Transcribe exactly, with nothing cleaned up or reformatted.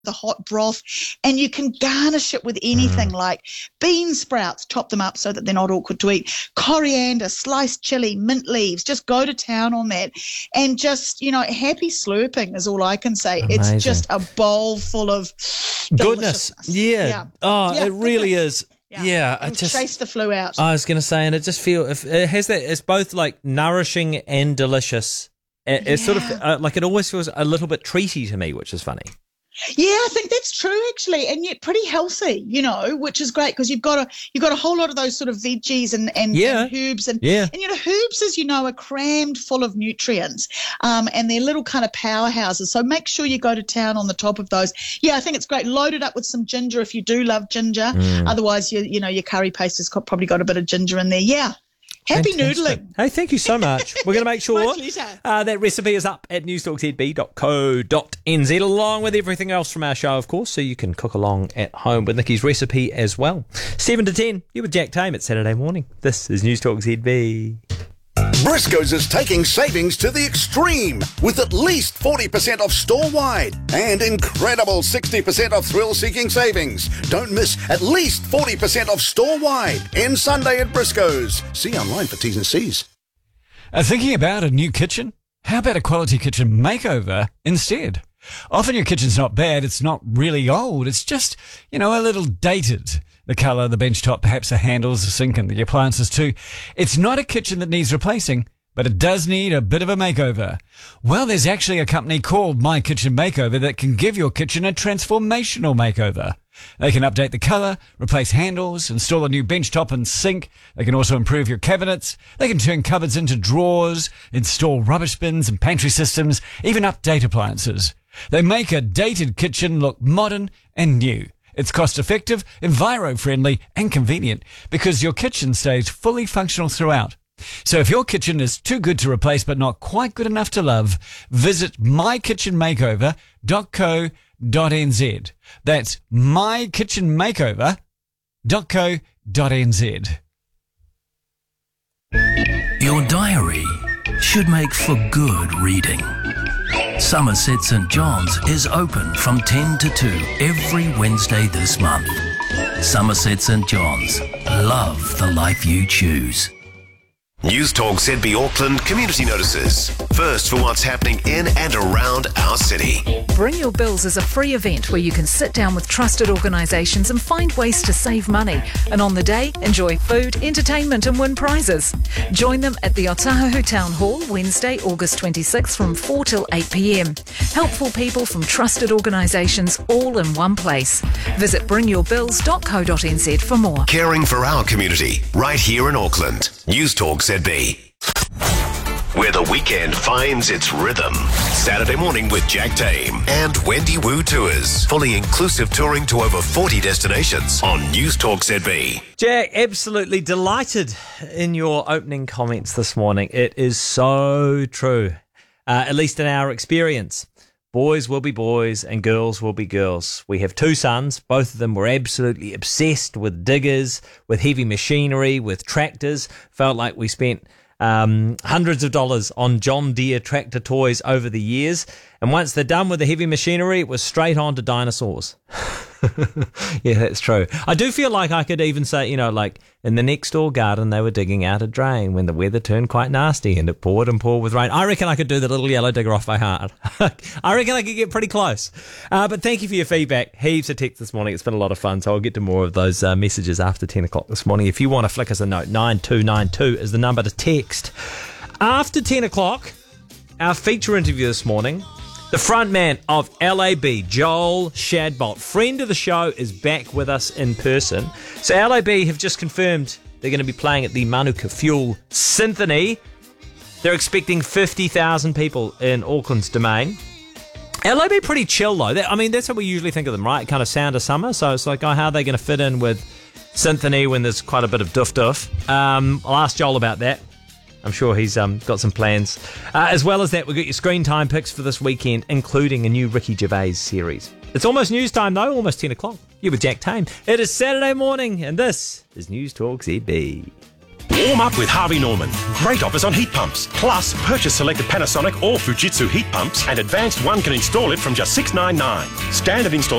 the hot broth, and you can garnish it with anything mm. like bean sprouts, chop them up so that they're not awkward to eat, coriander, sliced chili, mint leaves. Just go to town on that, and just, you know, happy slurping is all I can say. Amazing. It's just a bowl full of goodness. Yeah. yeah. Oh, yeah, it really goodness. is. Yeah, yeah I just chase the flu out. I was going to say, and it just feel if it has that. It's both like nourishing and delicious. It, yeah. It's sort of uh, like it always feels a little bit treaty to me, which is funny. Yeah, I think that's true actually, and yet pretty healthy, you know, which is great because you've got a you've got a whole lot of those sort of veggies and and, yeah. and herbs and yeah. and you know, herbs, as you know, are crammed full of nutrients, um, and they're little kind of powerhouses. So make sure you go to town on the top of those. Yeah, I think it's great. Load it up with some ginger if you do love ginger. Mm. Otherwise, you you know, your curry paste has got, probably got a bit of ginger in there. Yeah. Happy Fantastic. noodling. Hey, thank you so much. We're going to make sure My uh, that recipe is up at newstalk z b dot co dot n z, along with everything else from our show, of course, so you can cook along at home with Nikki's recipe as well. seven to ten, you with Jack Tame at Saturday morning. This is Newstalk Z B. Briscoes is taking savings to the extreme with at least forty percent off store-wide and incredible sixty percent off thrill-seeking savings. Don't miss at least forty percent off store-wide in Sunday at Briscoes. See online for T's and C's. Uh, thinking about a new kitchen? How about a quality kitchen makeover instead? Often your kitchen's not bad, it's not really old, it's just, you know, a little dated. The colour, the bench top, perhaps the handles, the sink and the appliances too. It's not a kitchen that needs replacing, but it does need a bit of a makeover. Well, there's actually a company called My Kitchen Makeover that can give your kitchen a transformational makeover. They can update the colour, replace handles, install a new bench top and sink. They can also improve your cabinets. They can turn cupboards into drawers, install rubbish bins and pantry systems, even update appliances. They make a dated kitchen look modern and new. It's cost-effective, enviro-friendly and convenient because your kitchen stays fully functional throughout. So if your kitchen is too good to replace but not quite good enough to love, visit my kitchen makeover dot co dot n z. That's my kitchen makeover dot co dot n z. Your diary should make for good reading. Somerset St John's is open from ten to two every Wednesday this month. Somerset St John's. Love the life you choose. Newstalk Z B Auckland community notices. First for what's happening in and around our city. Bring Your Bills is a free event where you can sit down with trusted organisations and find ways to save money. And on the day, enjoy food, entertainment and win prizes. Join them at the Otahuhu Town Hall Wednesday, August twenty-sixth from four till eight p m. Helpful people from trusted organisations all in one place. Visit bring your bills dot co dot n z for more. Caring for our community right here in Auckland. Newstalk Z B. Where the weekend finds its rhythm. Saturday morning with Jack Tame and Wendy Wu Tours. Fully inclusive touring to over forty destinations on Newstalk Z B. Jack, absolutely delighted in your opening comments this morning. It is so true, uh, at least in our experience. Boys will be boys and girls will be girls. We have two sons. Both of them were absolutely obsessed with diggers, with heavy machinery, with tractors. Felt like we spent um, hundreds of dollars on John Deere tractor toys over the years. And once they're done with the heavy machinery, it was straight on to dinosaurs. Yeah, that's true. I do feel like I could even say, you know, like in the next door garden, they were digging out a drain when the weather turned quite nasty and it poured and poured with rain. I reckon I could do the little yellow digger off by heart. I reckon I could get pretty close. Uh, but thank you for your feedback. Heaps of texts this morning. It's been a lot of fun. So I'll get to more of those uh, messages after ten o'clock this morning. If you want to flick us a note, nine two nine two is the number to text. After ten o'clock, our feature interview this morning, the frontman of L A B, Joel Shadbolt, friend of the show, is back with us in person. So L A B have just confirmed they're going to be playing at the Manuka Fuel Symphony. They're expecting fifty thousand people in Auckland's Domain. L A B pretty chill though. That, I mean, that's how we usually think of them, right? Kind of sound of summer. So it's like, oh, how are they going to fit in with Symphony when there's quite a bit of doof doof? Um, I'll ask Joel about that. I'm sure he's um, got some plans. Uh, as well as that, we've got your screen time picks for this weekend, including a new Ricky Gervais series. It's almost news time, though, almost ten o'clock. You're with Jack Tame. It is Saturday morning, and this is Newstalk Z B. Warm up with Harvey Norman. Great offers on heat pumps. Plus, purchase selected Panasonic or Fujitsu heat pumps and advanced one can install it from just six ninety-nine. Standard install